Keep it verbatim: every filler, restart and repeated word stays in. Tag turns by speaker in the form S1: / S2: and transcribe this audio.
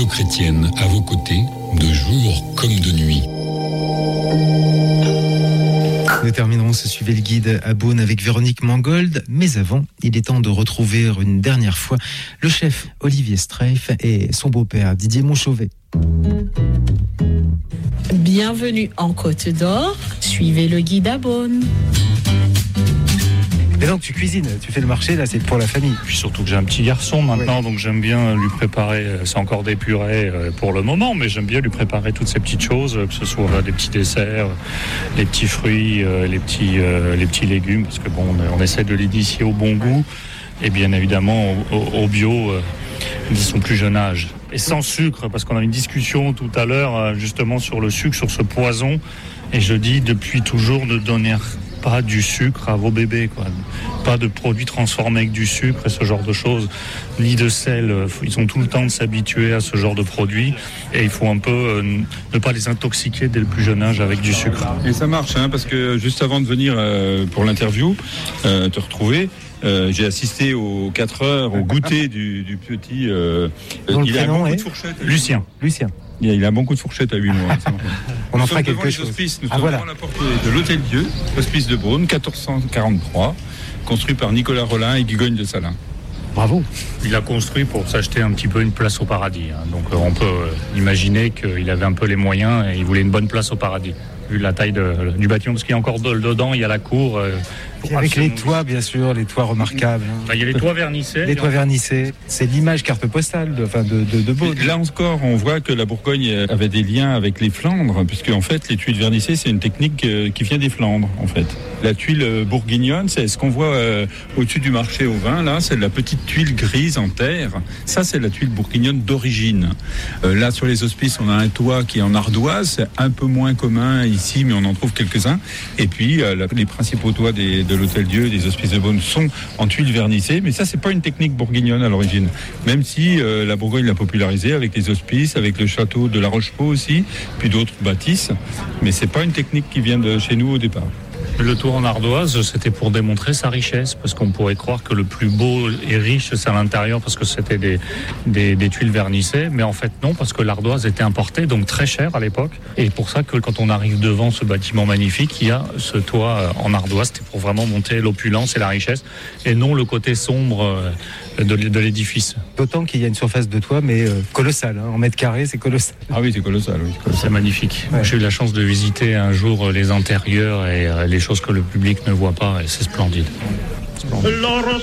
S1: radio chrétienne à vos côtés, de jour comme de nuit.
S2: Nous terminerons ce Suivez le guide à Beaune avec Véronique Mangold. Mais avant, il est temps de retrouver une dernière fois le chef Olivier Streif et son beau-père Didier Montchauvet.
S3: Bienvenue en Côte d'Or. Suivez le guide à Beaune.
S2: Et donc tu cuisines, tu fais le marché, là c'est pour la famille.
S4: Puis surtout que j'ai un petit garçon maintenant,
S2: oui.
S4: Donc j'aime bien lui préparer, c'est encore des purées pour le moment, mais j'aime bien lui préparer toutes ces petites choses, que ce soit des petits desserts, les petits fruits, les petits, les petits légumes, parce que bon, on essaie de l'initier au bon goût, et bien évidemment au, au bio dès son plus jeune âge. Et sans sucre, parce qu'on a une discussion tout à l'heure justement sur le sucre, sur ce poison, et je dis depuis toujours de donner pas du sucre à vos bébés, quoi. Pas de produits transformés avec du sucre et ce genre de choses, ni de sel. Ils ont tout le temps de s'habituer à ce genre de produits et il faut un peu euh, ne pas les intoxiquer dès le plus jeune âge avec du sucre.
S5: Et ça marche, hein, parce que juste avant de venir euh, pour l'interview, euh, te retrouver, Euh, j'ai assisté aux quatre heures, au goûter du, du petit... Euh, il a un bon coup de fourchette.
S4: Lucien.
S2: Lucien.
S5: Il a, il a un bon coup de fourchette à huit mois.
S2: On en
S5: nous
S2: fera
S5: sommes
S2: quelque
S5: devant
S2: chose.
S5: Les hospices, nous
S2: ah,
S5: sommes
S2: voilà.
S5: devant la porte de l'Hôtel Dieu, hospice de Beaune, quatorze cent quarante-trois, construit par Nicolas Rollin et Guigogne de Salins.
S2: Bravo.
S4: Il a construit pour s'acheter un petit peu une place au paradis. Hein. Donc euh, on peut euh, imaginer qu'il avait un peu les moyens et il voulait une bonne place au paradis, vu la taille de, du bâtiment, parce qu'il y a encore de, dedans, il y a la cour. Euh,
S2: Et avec les toits, bien sûr, les toits remarquables. Hein.
S4: Bah, il y a les toits vernissés.
S2: Les toits vernissés, c'est l'image carte postale de, enfin de, de, de Beaune.
S5: Là encore, on voit que la Bourgogne avait des liens avec les Flandres, puisque en fait, les tuiles vernissées, c'est une technique qui vient des Flandres, en fait. La tuile bourguignonne, c'est ce qu'on voit euh, au-dessus du marché au vin, là, c'est de la petite tuile grise en terre. Ça, c'est la tuile bourguignonne d'origine. Euh, là, sur les hospices, on a un toit qui est en ardoise, c'est un peu moins commun ici, mais on en trouve quelques-uns. Et puis, euh, la, les principaux toits des, de l'Hôtel Dieu, des hospices de Beaune, sont en tuiles vernissées, mais ça, c'est pas une technique bourguignonne à l'origine. Même si euh, la Bourgogne l'a popularisée avec les hospices, avec le château de la Rochefort aussi, puis d'autres bâtisses, mais c'est pas une technique qui vient de chez nous au départ.
S4: Le toit en ardoise, c'était pour démontrer sa richesse, parce qu'on pourrait croire que le plus beau et riche, c'est à l'intérieur, parce que c'était des, des, des tuiles vernissées, mais en fait non, parce que l'ardoise était importée, donc très chère à l'époque, et pour ça que quand on arrive devant ce bâtiment magnifique, il y a ce toit en ardoise, c'était pour vraiment monter l'opulence et la richesse, et non le côté sombre de, de l'édifice.
S2: D'autant qu'il y a une surface de toit, mais euh, colossale, hein. En mètres carrés, c'est colossal.
S5: Ah oui, c'est colossal, oui. Colossal.
S4: C'est magnifique. Ouais. J'ai eu la chance de visiter un jour les intérieurs et les choses que le public ne voit pas, et c'est splendide. splendide.